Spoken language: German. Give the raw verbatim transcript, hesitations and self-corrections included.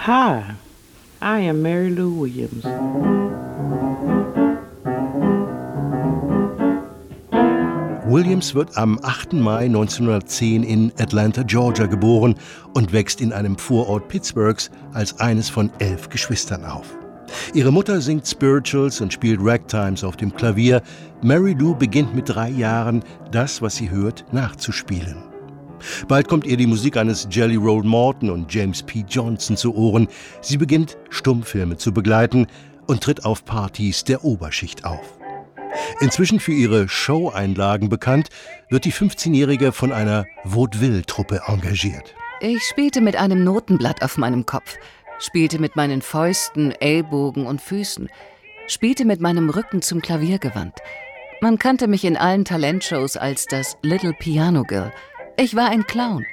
Hi, I am Mary Lou Williams. Williams wird am achten Mai neunzehnhundertzehn in Atlanta, Georgia geboren und wächst in einem Vorort Pittsburghs als eines von elf Geschwistern auf. Ihre Mutter singt Spirituals und spielt Ragtimes auf dem Klavier. Mary Lou beginnt mit drei Jahren, das, was sie hört, nachzuspielen. Bald kommt ihr die Musik eines Jelly Roll Morton und James P. Johnson zu Ohren. Sie beginnt, Stummfilme zu begleiten und tritt auf Partys der Oberschicht auf. Inzwischen für ihre Show-Einlagen bekannt, wird die fünfzehnjährige von einer Vaudeville-Truppe engagiert. Ich spielte mit einem Notenblatt auf meinem Kopf, spielte mit meinen Fäusten, Ellbogen und Füßen, spielte mit meinem Rücken zum Klavier gewandt. Man kannte mich in allen Talentshows als das Little Piano Girl. Ich war ein Clown.